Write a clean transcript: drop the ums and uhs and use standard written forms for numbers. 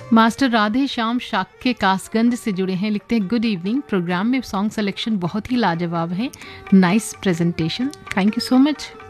Master Radhe Shyam Shakya Kasganj से जुड़े हैं, लिखते हैं गुड इवनिंग, प्रोग्राम में सॉन्ग सिलेक्शन बहुत ही लाजवाब है, nice presentation, thank you so much.